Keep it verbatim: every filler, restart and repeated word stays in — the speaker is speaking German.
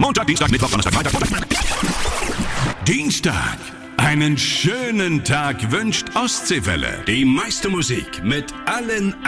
Montag, Dienstag, Mittwoch, Donnerstag, Freitag. Dienstag. Einen schönen Tag wünscht Ostseewelle. Die meiste Musik mit allen